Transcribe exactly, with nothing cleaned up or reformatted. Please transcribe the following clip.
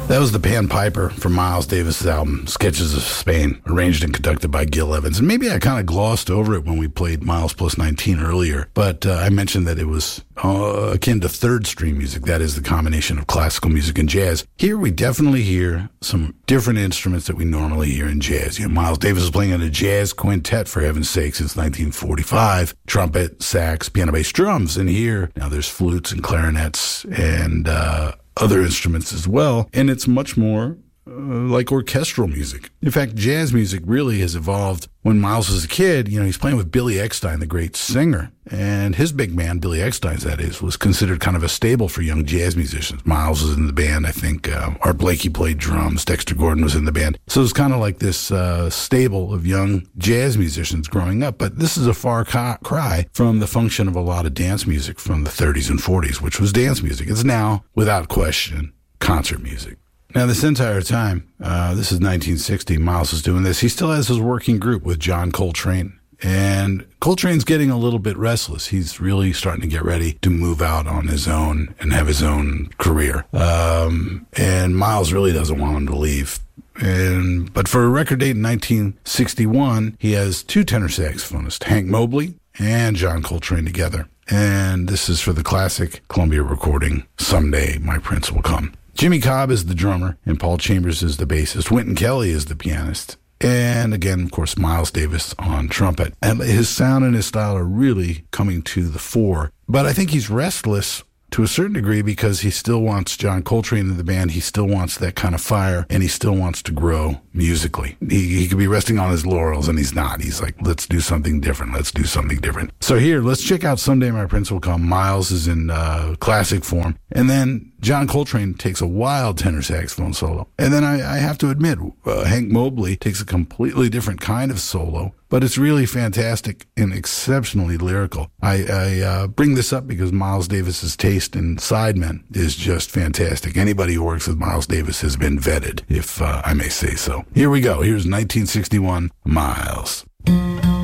That was the Pan Piper from Miles Davis' album, Sketches of Spain, arranged and conducted by Gil Evans. And maybe I kind of glossed over it when we played Miles Plus nineteen earlier, but uh, I mentioned that it was uh, akin to third stream music. That is the combination of classical music and jazz. Here we definitely hear some different instruments that we normally hear in jazz. You know, Miles Davis is playing in a jazz quintet, for heaven's sake, since nineteen forty-five. Trumpet, sax, piano, bass, drums. And here, now there's flutes and clarinets and uh, other instruments as well. And it's much more uh, like orchestral music. In fact, jazz music really has evolved. When Miles was a kid, you know, he's playing with Billy Eckstine, the great singer. And his big band, Billy Eckstine's that is, was considered kind of a staple for young jazz musicians. Miles was in the band. I think uh, Art Blakey played drums. Dexter Gordon was in the band. So it was kind of like this uh, stable of young jazz musicians growing up. But this is a far ca- cry from the function of a lot of dance music from the thirties and forties, which was dance music. It's now, without question, concert music. Now, this entire time, uh, this is nineteen sixty, Miles is doing this. He still has his working group with John Coltrane. And Coltrane's getting a little bit restless. He's really starting to get ready to move out on his own and have his own career. Um, and Miles really doesn't want him to leave. And but for a record date in nineteen sixty-one, he has two tenor saxophonists, Hank Mobley and John Coltrane together. And this is for the classic Columbia recording, Someday My Prince Will Come. Jimmy Cobb is the drummer, and Paul Chambers is the bassist. Wynton Kelly is the pianist. And again, of course, Miles Davis on trumpet. And his sound and his style are really coming to the fore. But I think he's restless to a certain degree because he still wants John Coltrane in the band. He still wants that kind of fire, and he still wants to grow musically. He, he could be resting on his laurels, and he's not. He's like, let's do something different. Let's do something different. So here, let's check out Someday My Prince Will Come. Miles is in uh, classic form. And then John Coltrane takes a wild tenor saxophone solo. And then I, I have to admit, uh, Hank Mobley takes a completely different kind of solo, but it's really fantastic and exceptionally lyrical. I, I uh, bring this up because Miles Davis's taste in sidemen is just fantastic. Anybody who works with Miles Davis has been vetted, if uh, I may say so. Here we go. Here's nineteen sixty-one, Miles.